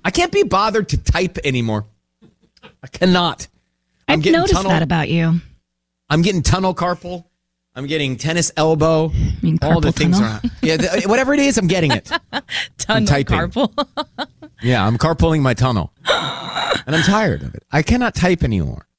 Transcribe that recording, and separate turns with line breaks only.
I can't be bothered to type anymore. I cannot.
I've noticed that about you.
I'm getting tunnel carpal. I'm getting tennis elbow. All the things are. Yeah, whatever it is, I'm getting it.
Tunnel carpal.
Yeah, I'm carpooling my tunnel. And I'm tired of it. I cannot type anymore.